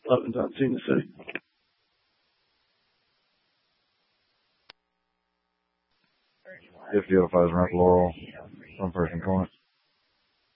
11's on Cena City. If Field 5 is around Laurel, one person corner.